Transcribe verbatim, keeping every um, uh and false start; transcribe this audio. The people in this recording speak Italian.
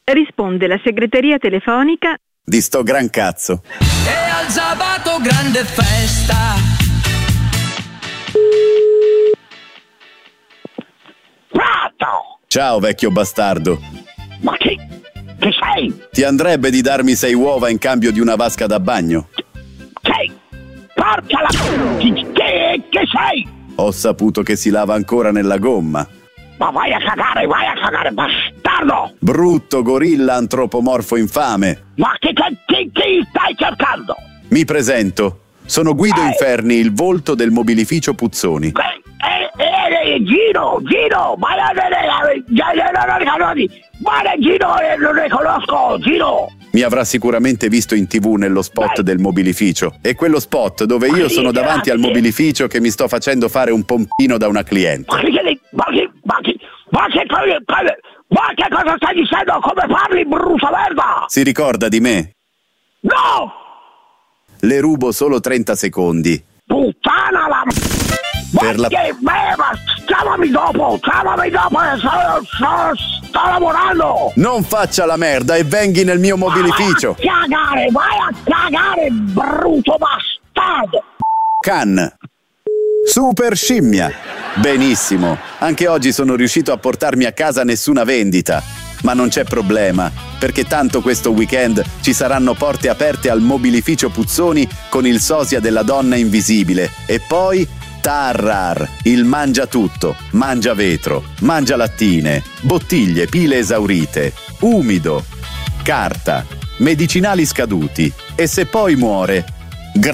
Risponde la segreteria telefonica di sto gran cazzo. E al sabato grande festa. Pronto? Ciao vecchio bastardo. Ma chi? Chi sei? Ti andrebbe di darmi sei uova in cambio di una vasca da bagno? Chi? Porca la... Chi, chi, chi sei? Ho saputo che si lava ancora nella gomma. Ma vai a cagare, vai a cagare, bastardo! Brutto gorilla antropomorfo infame. Ma chi, chi, chi, chi stai cercando? Mi presento. Sono Guido Eh. Inferni, il volto del mobilificio Puzzoni. Eh, eh, eh, Gino, Gino, vai a vedere, guarda Gino, eh, non ne conosco, Gino. Mi avrà sicuramente visto in tv nello spot Beh. del mobilificio. E quello spot dove io Ma sono sì, davanti al grazie. mobilificio che mi sto facendo fare un pompino da una cliente. Ma che, ma che, ma che, ma che, cosa- ma che cosa stai dicendo? Come parli, brutta merda? Si ricorda di me? No! Le rubo solo trenta secondi. Puttana la... Ma Per la- che merda! Chiamami dopo, chiamami dopo, eh, sto, sto, sto lavorando! Non faccia la merda e venghi nel mio mobilificio. Vai a cagare, vai a cagare, brutto bastardo! Can. Super scimmia. Benissimo. Anche oggi sono riuscito a portarmi a casa nessuna vendita. Ma non c'è problema, perché tanto questo weekend ci saranno porte aperte al mobilificio Puzzoni con il sosia della donna invisibile. E poi Tarrar, il mangia tutto, mangia vetro, mangia lattine, bottiglie, pile esaurite, umido, carta, medicinali scaduti. E se poi muore,